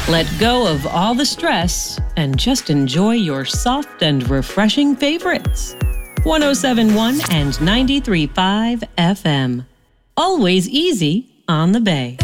Let go of all the stress and just enjoy your soft and refreshing favorites. 107.1 and 93.5 FM. Always easy on the Bay.